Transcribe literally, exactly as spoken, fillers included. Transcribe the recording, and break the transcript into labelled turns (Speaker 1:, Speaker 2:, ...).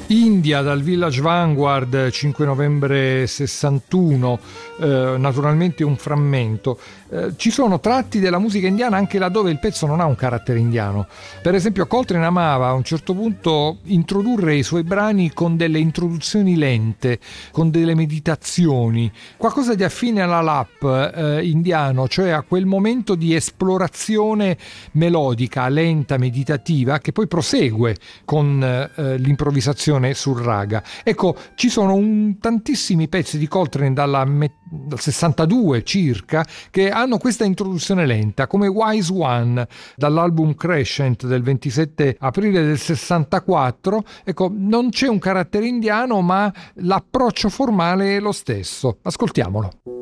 Speaker 1: India dal Village Vanguard, cinque novembre sessantuno, eh, naturalmente un frammento. Eh, ci sono tratti della musica indiana anche laddove il pezzo non ha un carattere indiano. Per esempio Coltrane amava a un certo punto introdurre i suoi brani con delle introduzioni lente, con delle meditazioni, qualcosa di affine alla lap eh, indiano, cioè a quel momento di esplorazione melodica, lenta, meditativa, che poi prosegue con eh, l'improvvisazione sul raga. Ecco, ci sono un, tantissimi pezzi di Coltrane dalla, dal sessantadue circa che hanno questa introduzione lenta, come Wise One dall'album Crescent del ventisette aprile del sessantaquattro. Ecco, non c'è un carattere indiano, ma l'approccio formale è lo stesso. Ascoltiamolo.